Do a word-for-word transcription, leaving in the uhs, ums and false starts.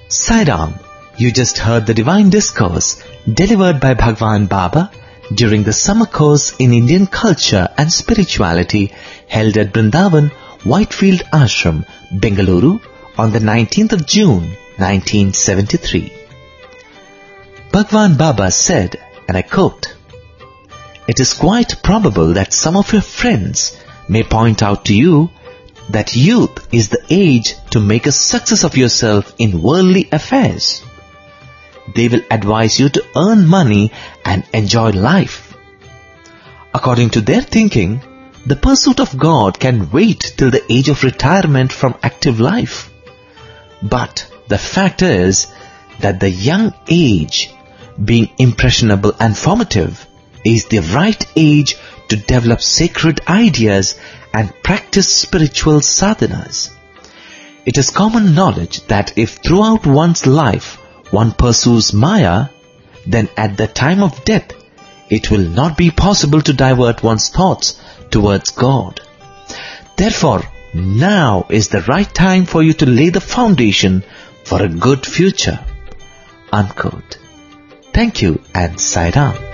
Sai Ram, you just heard the divine discourse delivered by Bhagwan Baba during the summer course in Indian culture and spirituality held at Brindavan, Whitefield Ashram, Bengaluru on the nineteenth of June, nineteen seventy-three. Bhagwan Baba said, and I quote, "It is quite probable that some of your friends may point out to you that youth is the age to make a success of yourself in worldly affairs. They will advise you to earn money and enjoy life. According to their thinking, the pursuit of God can wait till the age of retirement from active life. But the fact is that the young age, being impressionable and formative, is the right age to develop sacred ideas and practice spiritual sadhanas. It is common knowledge that if throughout one's life one pursues Maya, then at the time of death it will not be possible to divert one's thoughts towards God. Therefore, now is the right time for you to lay the foundation for a good future." Unquote. Thank you and Sai Ram.